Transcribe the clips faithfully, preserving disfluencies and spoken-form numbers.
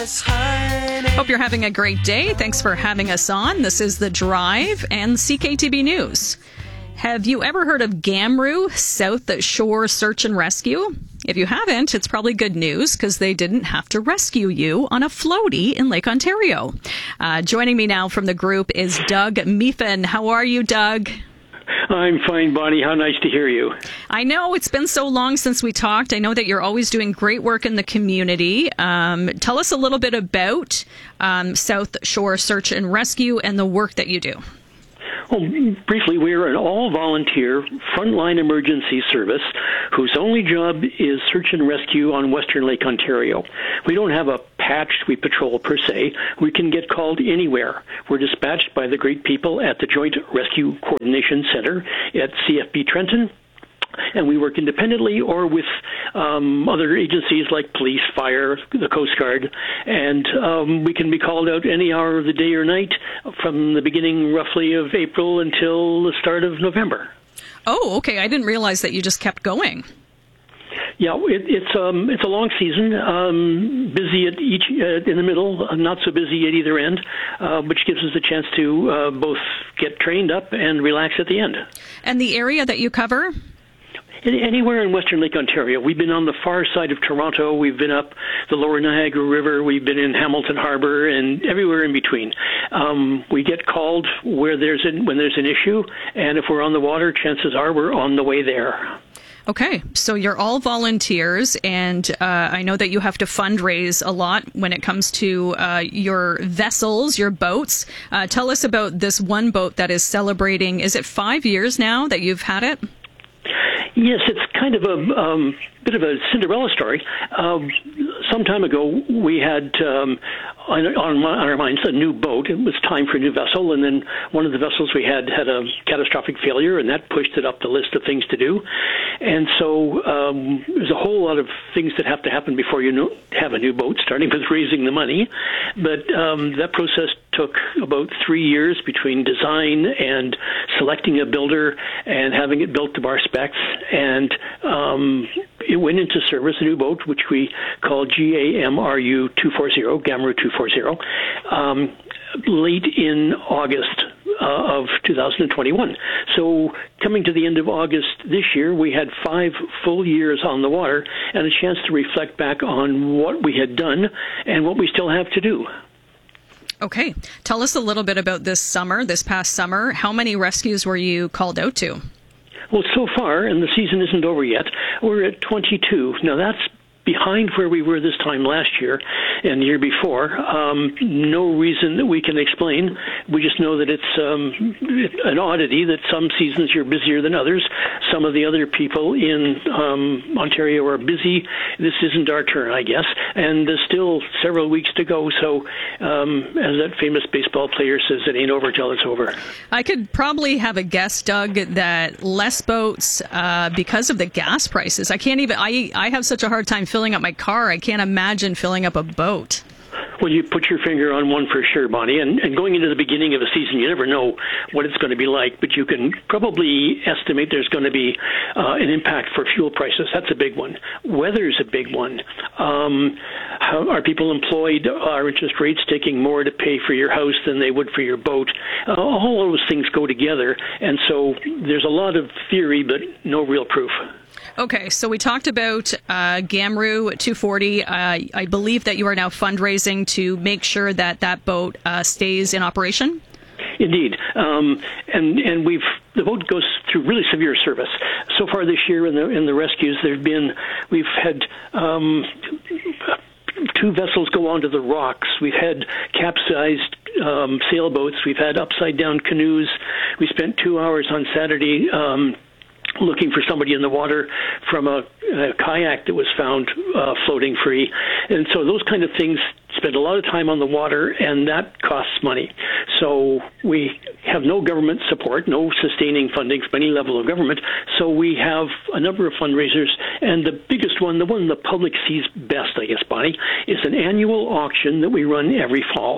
Hope you're having a great day. Thanks for having us on. This is The Drive and C K T B News. Have you ever heard of GAMRU, South Shore Search and Rescue? If you haven't, it's probably good news because they didn't have to rescue you on a floaty in Lake Ontario. Uh, joining me now from the group is Doug Meefen. How are you, Doug? I'm fine, Bonnie. How nice to hear you. I know it's been so long since we talked. I know that you're always doing great work in the community. Um, tell us a little bit about um, South Shore Search and Rescue and the work that you do. Well, briefly, we're an all-volunteer frontline emergency service whose only job is search and rescue on Western Lake Ontario. We don't have a patch we patrol per se. We can get called anywhere. We're dispatched by the great people at the Joint Rescue Coordination Center at C F B Trenton. And we work independently or with um, other agencies like police, fire, the Coast Guard. And um, we can be called out any hour of the day or night from the beginning roughly of April until the start of November. Oh, okay. I didn't realize that you just kept going. Yeah, it, it's um, it's a long season, um, busy at each uh, in the middle, uh, not so busy at either end, uh, which gives us a chance to uh, both get trained up and relax at the end. And the area that you cover? Anywhere in Western Lake Ontario. We've been on the far side of Toronto. We've been up the lower Niagara River. We've been in Hamilton Harbor and everywhere in between. Um, we get called where there's an, when there's an issue, and if we're on the water, chances are we're on the way there. Okay, so you're all volunteers, and uh, I know that you have to fundraise a lot when it comes to uh, your vessels, your boats. Uh, tell us about this one boat that is celebrating, is it five years now that you've had it? Yes, it's kind of a um, bit of a Cinderella story. Um, some time ago, we had um, on, on our minds a new boat. It was time for a new vessel, and then one of the vessels we had had a catastrophic failure, and that pushed it up the list of things to do. And so um, there's a whole lot of things that have to happen before you know, have a new boat, starting with raising the money. But um, that process took about three years between design and selecting a builder and having it built to our specs. And um, it went into service, a new boat, which we call G A M R U two forty, GAMRU two forty, um, late in August uh, of two thousand twenty-one. So coming to the end of August this year, we had five full years on the water and a chance to reflect back on what we had done and what we still have to do. Okay. Tell us a little bit about this summer, this past summer. How many rescues were you called out to? Well, so far, and the season isn't over yet, we're at twenty-two. Now, that's behind where we were this time last year and the year before. Um, no reason that we can explain. We just know that it's um, an oddity that some seasons you're busier than others. Some of the other people in um, Ontario are busy. This isn't our turn, I guess. And there's still several weeks to go. So um, as that famous baseball player says, it ain't over till it's over. I could probably have a guess, Doug, that less boats uh, because of the gas prices. I can't even, I, I have such a hard time filling up my car. I can't imagine filling up a boat. Well, you put your finger on one for sure, Bonnie. And, and going into the beginning of a season, you never know what it's going to be like, but you can probably estimate there's going to be uh, an impact for fuel prices. That's a big one. Weather's a big one. Um, how, are people employed? Are interest rates taking more to pay for your house than they would for your boat? Uh, all those things go together. And so there's a lot of theory, but no real proof. Okay, so we talked about uh, GAMRU two forty. Uh, I believe that you are now fundraising to make sure that that boat uh, stays in operation? Indeed. Um, and and we've the boat goes through really severe service. So far this year in the in the rescues, there've been we've had um, two vessels go onto the rocks. We've had capsized um, sailboats. We've had upside down canoes. We spent two hours on Saturday Um, looking for somebody in the water from a, a kayak that was found uh, floating free. And so those kind of things spend a lot of time on the water, and that costs money. So we have no government support, no sustaining funding from any level of government. So we have a number of fundraisers, and the biggest one, the one the public sees best, I guess, Bonnie, is an annual auction that we run every fall.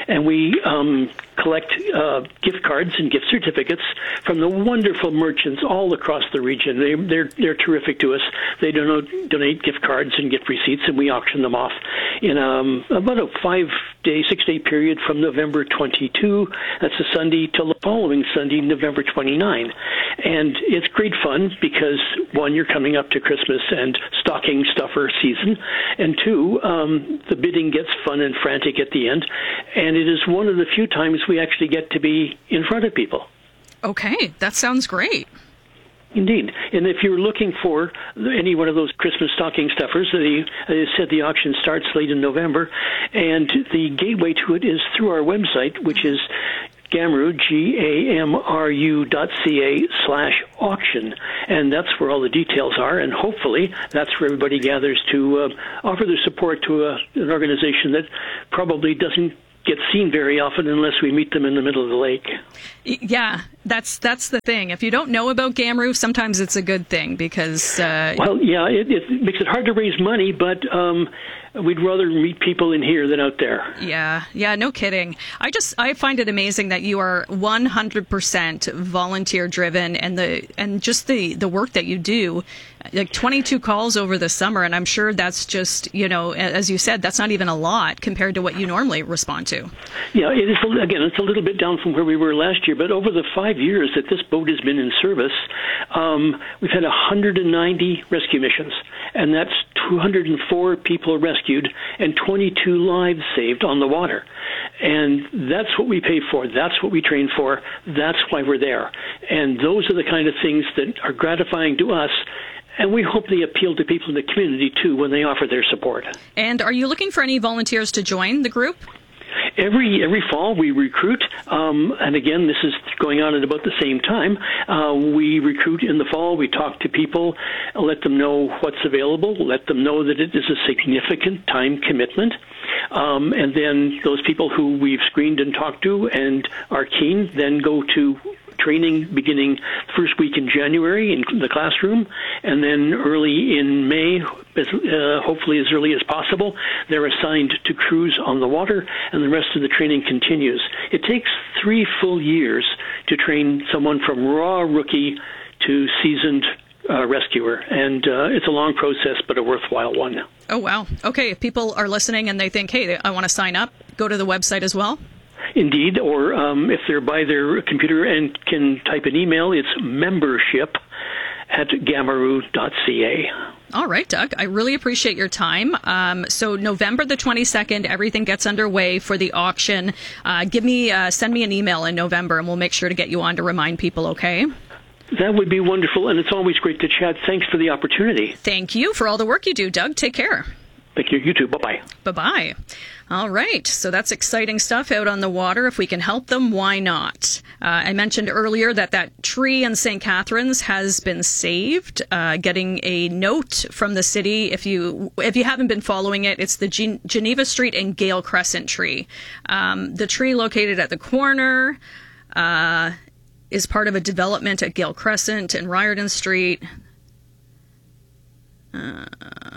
and we um, collect uh, gift cards and gift certificates from the wonderful merchants all across the region. They, they're they're terrific to us. They donate donate gift cards and gift receipts, and we auction them off in um, about a five-day, six-day period from November twenty-second, that's a Sunday, till the following Sunday, November twenty-ninth. And it's great fun because, one, you're coming up to Christmas and stocking stuffer season, and two, um, the bidding gets fun and frantic at the end, and it is one of the few times we actually get to be in front of people. Okay, that sounds great. Indeed. And if you're looking for any one of those Christmas stocking stuffers, the, as I said, the auction starts late in November, and the gateway to it is through our website, which is Gamru, G A M R U dot C A slash auction. And that's where all the details are, and hopefully that's where everybody gathers to uh, offer their support to a, an organization that probably doesn't get seen very often unless we meet them in the middle of the lake. Yeah, that's that's the thing. If you don't know about Gamru, sometimes it's a good thing because... Uh, well, yeah, it, it makes it hard to raise money, but um, we'd rather meet people in here than out there. Yeah, yeah, no kidding. I just, I find it amazing that you are one hundred percent volunteer driven, and the and just the, the work that you do, like twenty-two calls over the summer, and I'm sure that's just, you know, as you said, that's not even a lot compared to what you normally respond to. Yeah, it is, again, it's a little bit down from where we were last year, but over the five years that this boat has been in service, um, we've had one hundred ninety rescue missions, and that's two hundred four people rescued and twenty-two lives saved on the water. And that's what we pay for. That's what we train for. That's why we're there. And those are the kind of things that are gratifying to us. And we hope they appeal to people in the community, too, when they offer their support. And are you looking for any volunteers to join the group? Every every fall we recruit, um, and again, this is going on at about the same time. Uh, we recruit in the fall. We talk to people, let them know what's available, let them know that it is a significant time commitment. Um, and then those people who we've screened and talked to and are keen then go to training beginning first week in January in the classroom, and then early in May, as, uh, hopefully as early as possible, they're assigned to cruise on the water, and the rest of the training continues. It takes three full years to train someone from raw rookie to seasoned uh, rescuer, and uh, it's a long process, but a worthwhile one. Oh, wow. Okay, if people are listening and they think, hey, I want to sign up, go to the website as well? Indeed, or um, if they're by their computer and can type an email, it's membership at gamru dot c a. All right, Doug, I really appreciate your time. Um, so November the twenty-second, everything gets underway for the auction. Uh, give me, uh, send me an email in November, and we'll make sure to get you on to remind people, okay? That would be wonderful, and it's always great to chat. Thanks for the opportunity. Thank you for all the work you do, Doug. Take care. Thank you. You too. Bye-bye. Bye-bye. All right. So that's exciting stuff out on the water. If we can help them, why not? Uh, I mentioned earlier that that tree in Saint Catharines has been saved. Uh, getting a note from the city. If you if you haven't been following it, it's the Gen- Geneva Street and Gale Crescent tree. Um, the tree located at the corner uh, is part of a development at Gale Crescent and Riordan Street. Uh,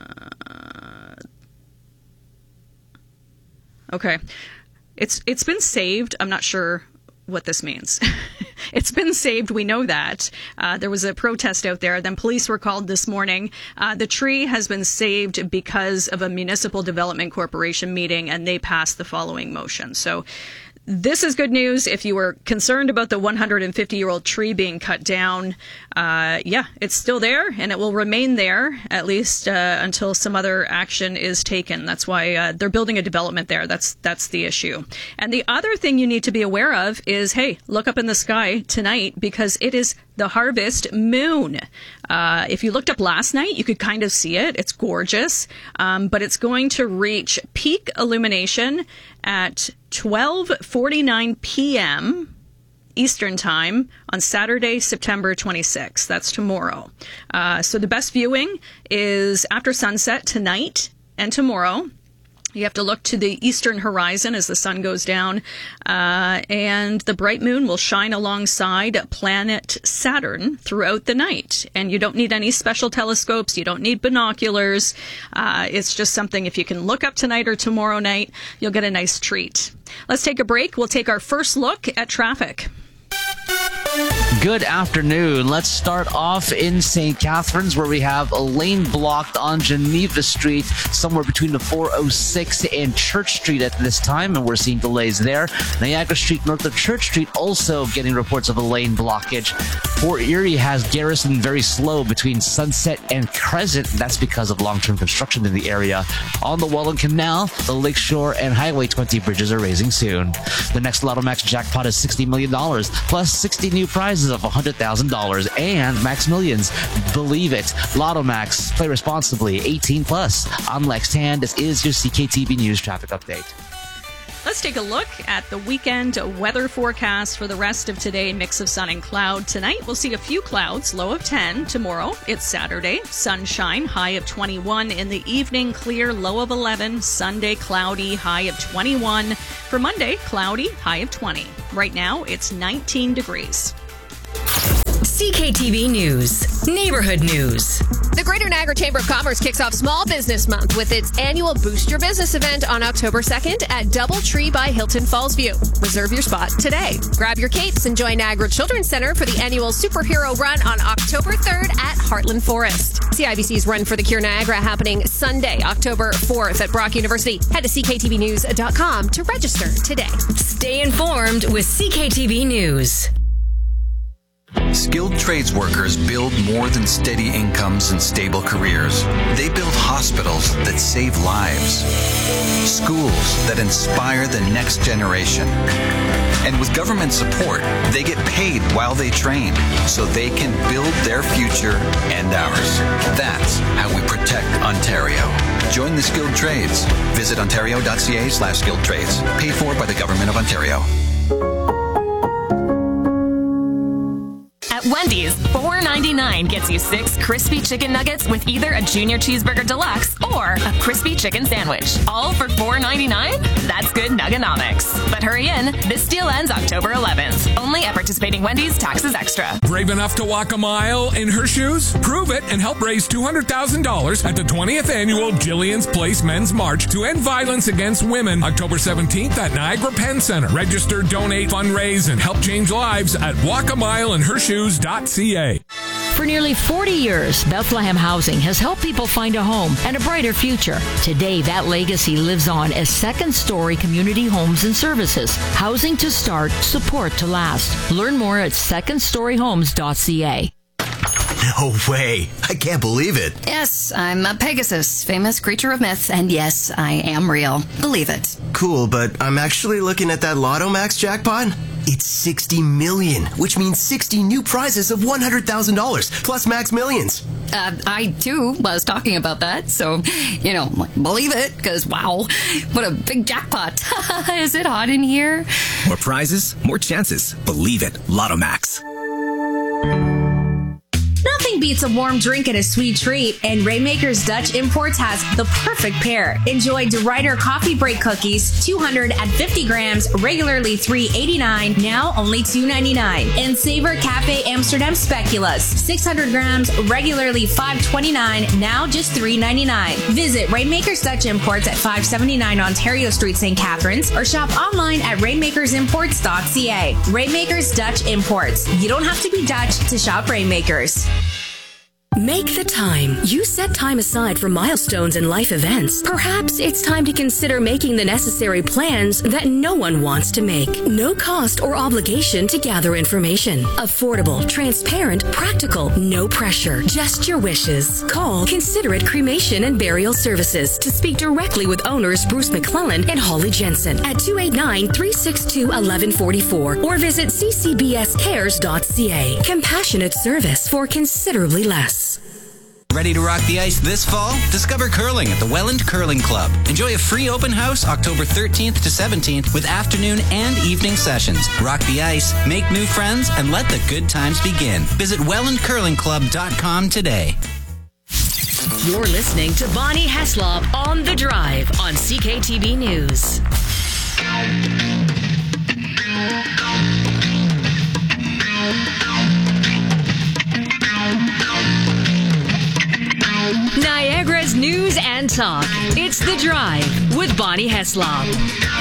Okay. It's it's been saved. I'm not sure what this means. It's been saved. We know that. Uh, there was a protest out there. Then police were called this morning. Uh, the tree has been saved because of a Municipal Development Corporation meeting, and they passed the following motion. So this is good news. If you were concerned about the one hundred fifty-year-old tree being cut down, uh, yeah, it's still there, and it will remain there at least uh, until some other action is taken. That's why uh, they're building a development there. That's that's the issue. And the other thing you need to be aware of is, hey, look up in the sky tonight because it is the harvest moon. Uh, if you looked up last night, you could kind of see it. It's gorgeous, um, but it's going to reach peak illumination at twelve forty-nine p.m. Eastern Time on Saturday, September twenty-sixth. That's tomorrow. Uh, so the best viewing is after sunset tonight and tomorrow. You have to look to the eastern horizon as the sun goes down, uh, and the bright moon will shine alongside planet Saturn throughout the night. And you don't need any special telescopes. You don't need binoculars. Uh, it's just something, if you can look up tonight or tomorrow night, you'll get a nice treat. Let's take a break. We'll take our first look at traffic. Good afternoon. Let's start off in Saint Catharines, where we have a lane blocked on Geneva Street, somewhere between the four oh six and Church Street at this time, and we're seeing delays there. Niagara Street north of Church Street also getting reports of a lane blockage. Fort Erie has Garrison very slow between Sunset and Crescent. That's because of long-term construction in the area. On the Welland Canal, the Lakeshore and Highway twenty bridges are raising soon. The next Lotto Max jackpot is sixty million dollars, plus sixty new prizes of one hundred thousand dollars and Max Millions. Believe it. Lotto Max. Play responsibly. eighteen plus. I'm Lex Tan. This is your C K T V News Traffic Update. Let's take a look at the weekend weather forecast for the rest of today. Mix of sun and cloud. Tonight, we'll see a few clouds, low of ten. Tomorrow, it's Saturday. Sunshine, high of twenty-one. In the evening, clear, low of eleven. Sunday, cloudy, high of twenty-one. For Monday, cloudy, high of twenty. Right now, it's nineteen degrees. C K T V News. Neighborhood News. The Greater Niagara Chamber of Commerce kicks off Small Business Month with its annual Boost Your Business event on October second at Doubletree by Hilton Falls View. Reserve your spot today. Grab your capes and join Niagara Children's Center for the annual Superhero Run on October third at Heartland Forest. C I B C's Run for the Cure Niagara happening Sunday, October fourth at Brock University. Head to C K T V news dot com to register today. Stay informed with C K T V News. Skilled trades workers build more than steady incomes and stable careers. They build hospitals that save lives, schools that inspire the next generation. And with government support, they get paid while they train so they can build their future and ours. That's how we protect Ontario. Join the skilled trades. Visit ontario.ca slash skilled trades. Paid for by the Government of Ontario. At Wendy's, four ninety-nine gets you six crispy chicken nuggets with either a Junior Cheeseburger Deluxe or a crispy chicken sandwich. All for four ninety-nine? That's good nuggonomics. But hurry in. This deal ends October eleventh. Only at participating Wendy's, taxes extra. Brave enough to walk a mile in her shoes? Prove it and help raise two hundred thousand dollars at the twentieth Annual Jillian's Place Men's March to End Violence Against Women, October seventeenth at Niagara Penn Center. Register, donate, fundraise, and help change lives at walk a mile in her shoes dot c a. For nearly forty years, Bethlehem Housing has helped people find a home and a brighter future. Today, that legacy lives on as Second Story Community Homes and Services. Housing to start, support to last. Learn more at second story homes dot c a. No way. I can't believe it. Yes, I'm a Pegasus, famous creature of myth, and yes, I am real. Believe it. Cool, but I'm actually looking at that Lotto Max jackpot. It's sixty million, which means sixty new prizes of one hundred thousand dollars, plus Max Millions. Uh, I, too, was talking about that, so, you know, believe it, because, wow, what a big jackpot. Is it hot in here? More prizes, more chances. Believe it. Lotto Max. Nothing beats a warm drink and a sweet treat, and Rainmakers Dutch Imports has the perfect pair. Enjoy DeRuyter Coffee Break Cookies, two hundred fifty grams, regularly three eighty-nine, now only two ninety-nine. And Savor Cafe Amsterdam Speculas, six hundred grams, regularly five twenty-nine, now just three ninety-nine. Visit Rainmakers Dutch Imports at five seventy-nine Ontario Street, Saint Catharines, or shop online at rainmakers imports dot c a. Rainmakers Dutch Imports. You don't have to be Dutch to shop Rainmakers. Make the time. You set time aside for milestones and life events. Perhaps it's time to consider making the necessary plans that no one wants to make. No cost or obligation to gather information. Affordable, transparent, practical, no pressure. Just your wishes. Call Considerate Cremation and Burial Services to speak directly with owners Bruce McClellan and Holly Jensen at two eight nine, three six two, one one four four or visit c c b s cares dot c a. Compassionate service for considerably less. Ready to rock the ice this fall? Discover curling at the Welland Curling Club. Enjoy a free open house October thirteenth to seventeenth with afternoon and evening sessions. Rock the ice, make new friends, and let the good times begin. Visit welland curling club dot com today. You're listening to Bonnie Heslop on The Drive on C K T B News. Niagara's news and talk. It's The Drive with Bonnie Heslop.